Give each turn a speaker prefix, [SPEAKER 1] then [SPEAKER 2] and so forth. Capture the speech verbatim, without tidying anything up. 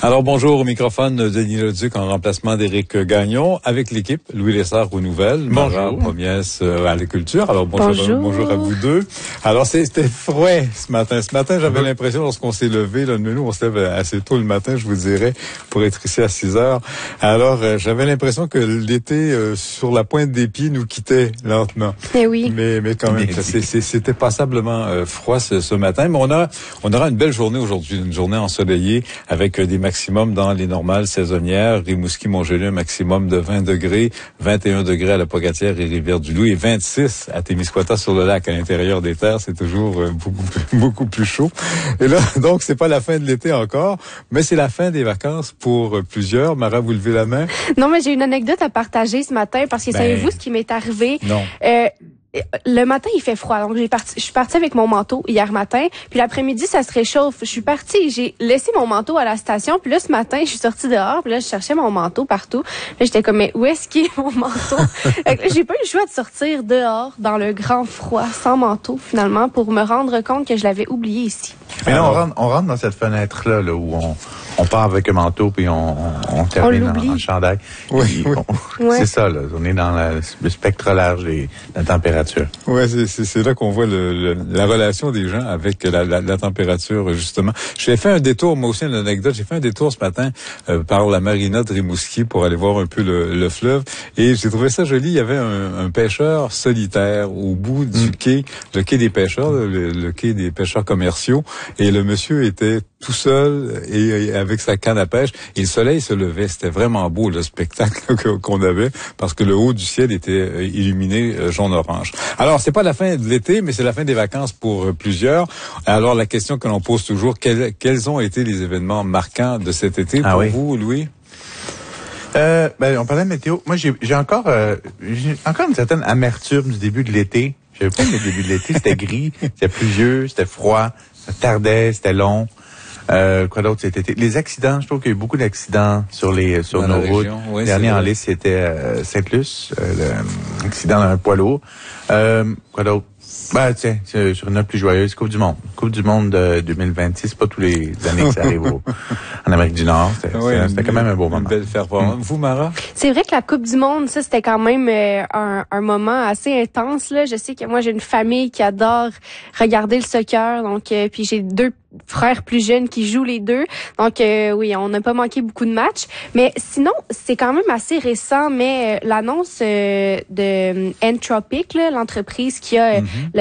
[SPEAKER 1] Alors bonjour au microphone de Denis Leduc en remplacement d'Éric Gagnon avec l'équipe Louis Lessard aux nouvelles, Mara Pomiès euh, à la culture. Alors bonjour,
[SPEAKER 2] bonjour.
[SPEAKER 1] bonjour à vous deux. Alors c'était frais ce matin. Ce matin j'avais l'impression lorsqu'on s'est levé, là, nous on se lève assez tôt le matin, je vous dirais, pour être ici à six heures. Alors euh, j'avais l'impression que l'été euh, sur la pointe des pieds nous quittait lentement.
[SPEAKER 2] Eh oui.
[SPEAKER 1] Mais mais quand même, c'est, c'est, c'était passablement euh, froid ce, ce matin. Mais on a on aura une belle journée aujourd'hui, une journée ensoleillée avec euh, des maximum dans les normales saisonnières. Rimouski, Montjoly, un maximum de vingt degrés, vingt et un degrés à la Pocatière et Rivière-du-Loup et vingt-six à Témiscouata sur le lac à l'intérieur des terres. C'est toujours euh, beaucoup, beaucoup plus chaud. Et là, donc, c'est pas la fin de l'été encore, mais c'est la fin des vacances pour euh, plusieurs. Mara, vous levez la main?
[SPEAKER 2] Non, mais j'ai une anecdote à partager ce matin parce que ben, savez-vous ce qui m'est arrivé?
[SPEAKER 1] Non.
[SPEAKER 2] Euh, Le matin, il fait froid. Donc, j'ai parti, je suis partie avec mon manteau hier matin. Puis l'après-midi, ça se réchauffe. Je suis partie, j'ai laissé mon manteau à la station. Puis là, ce matin, je suis sortie dehors. Puis là, je cherchais mon manteau partout. Là, j'étais comme, mais où est-ce qu'il est mon manteau? Fait que là, j'ai pas eu le choix de sortir dehors dans le grand froid, sans manteau, finalement, pour me rendre compte que je l'avais oublié ici.
[SPEAKER 3] Mais là, on rentre, on rentre dans cette fenêtre-là, là, où on, on part avec un manteau puis on, on, on termine
[SPEAKER 2] on
[SPEAKER 3] en, en chandail.
[SPEAKER 1] Oui, oui.
[SPEAKER 3] On, ouais. C'est ça, là. On est dans la, le spectre large de la température.
[SPEAKER 1] Oui, c'est, c'est, c'est là qu'on voit le, le, la relation des gens avec la, la, la température, justement. J'ai fait un détour, moi aussi, une anecdote. J'ai fait un détour ce matin euh, par la marina de Rimouski pour aller voir un peu le, le fleuve. Et j'ai trouvé ça joli. Il y avait un, un pêcheur solitaire au bout du mm. quai, le quai des pêcheurs, le, le quai des pêcheurs commerciaux. Et le monsieur était tout seul et, et avec sa canne à pêche. Et le soleil se levait. C'était vraiment beau, le spectacle qu'on avait, parce que le haut du ciel était illuminé jaune-orange. Alors, c'est pas la fin de l'été, mais c'est la fin des vacances pour plusieurs. Alors, la question que l'on pose toujours, quels, quels ont été les événements marquants de cet été
[SPEAKER 3] ah
[SPEAKER 1] pour
[SPEAKER 3] oui.
[SPEAKER 1] vous, Louis?
[SPEAKER 3] Euh, ben, on parlait de météo. Moi, j'ai, j'ai encore, euh, j'ai encore une certaine amertume du début de l'été. J'avais pas aimé le début de l'été. C'était gris, c'était pluvieux, c'était froid, ça tardait, c'était long. Euh, quoi d'autre cet été? Les accidents, je trouve qu'il y a eu beaucoup d'accidents sur les sur
[SPEAKER 1] dans
[SPEAKER 3] nos routes.
[SPEAKER 1] Oui,
[SPEAKER 3] le dernier en liste, c'était euh, Sainte-Luce, euh, l'accident d'un poids lourd. Euh, quoi d'autre? Ben, tiens, sur une note plus joyeuse, Coupe du Monde. Coupe du Monde de deux mille vingt-six, c'est pas tous les années que ça arrive au, en Amérique du Nord. C'était, oui, c'était, c'était quand même un beau moment.
[SPEAKER 1] Une belle performance. Mm. Vous, Mara?
[SPEAKER 2] C'est vrai que la Coupe du Monde, ça, c'était quand même euh, un, un moment assez intense, là. Je sais que moi, j'ai une famille qui adore regarder le soccer, donc, euh, puis j'ai deux frères plus jeunes qui jouent les deux. Donc, euh, oui, on n'a pas manqué beaucoup de matchs. Mais sinon, c'est quand même assez récent, mais euh, l'annonce euh, de Entropic, là, l'entreprise qui a euh, mm-hmm.